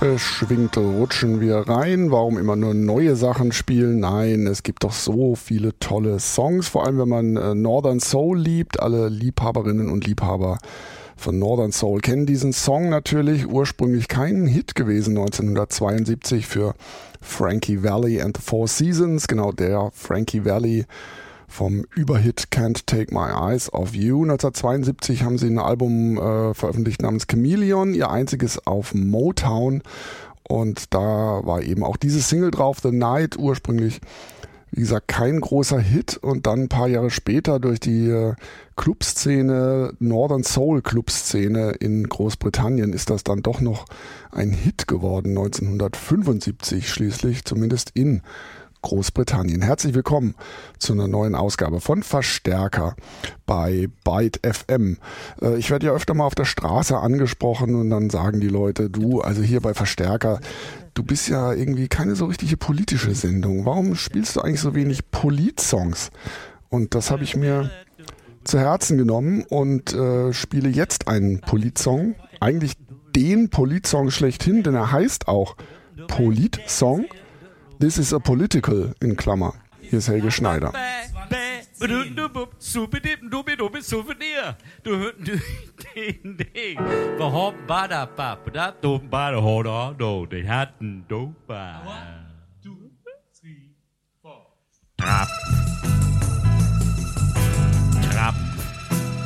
Beschwingt rutschen wir rein. Warum immer nur neue Sachen spielen? Nein, es gibt doch so viele tolle Songs, vor allem wenn man Northern Soul liebt. Alle Liebhaberinnen und Liebhaber von Northern Soul kennen diesen Song natürlich. Ursprünglich kein Hit gewesen, 1972 für Frankie Valli and the Four Seasons. Genau der Frankie Valli vom Überhit Can't Take My Eyes Off You. 1972 haben sie ein Album veröffentlicht namens Chameleon, ihr einziges auf Motown. Und da war eben auch diese Single drauf, The Night, ursprünglich, wie gesagt, kein großer Hit. Und dann ein paar Jahre später durch die Clubszene, Northern Soul Clubszene in Großbritannien ist das dann doch noch ein Hit geworden, 1975 schließlich, zumindest in Großbritannien. Herzlich willkommen zu einer neuen Ausgabe von Verstärker bei Byte FM. Ich werde ja öfter mal auf der Straße angesprochen und dann sagen die Leute, du, also hier bei Verstärker, du bist ja irgendwie keine so richtige politische Sendung. Warum spielst du eigentlich so wenig Polit-Songs? Und das habe ich mir zu Herzen genommen und spiele jetzt einen Polit-Song. Eigentlich den Polit-Song schlechthin, denn er heißt auch Polit-Song. This is a political, in Klammer. Hier ist Helge Schneider.